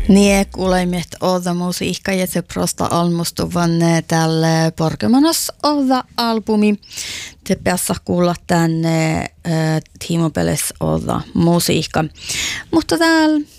Niin kuulemet oda musiikka ja se prosta almustuvan tälle Porkemonos oda albumi. Te päässä kuulla tänne Timo Peles oda musiikka. Mutta täällä